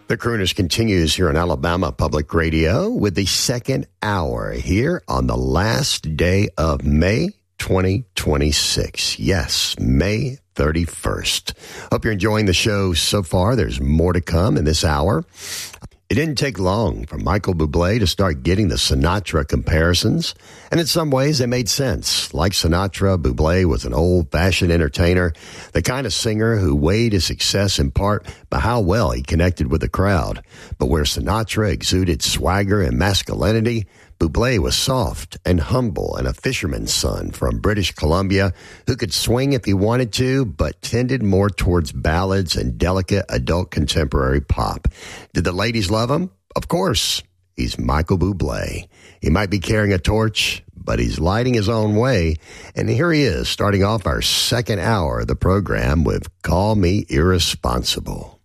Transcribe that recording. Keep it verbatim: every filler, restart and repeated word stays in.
The Crooners continues here on Alabama Public Radio with the second hour here on the last day of May twenty twenty-six. Yes, May thirty-first. Hope you're enjoying the show so far. There's more to come in this hour. It didn't take long for Michael Bublé to start getting the Sinatra comparisons, and in some ways they made sense. Like Sinatra, Bublé was an old-fashioned entertainer, the kind of singer who weighed his success in part by how well he connected with the crowd. But where Sinatra exuded swagger and masculinity, Bublé was soft and humble and a fisherman's son from British Columbia who could swing if he wanted to, but tended more towards ballads and delicate adult contemporary pop. Did the ladies love him? Of course. He's Michael Bublé. He might be carrying a torch, but he's lighting his own way. And here he is, starting off our second hour of the program with Call Me Irresponsible.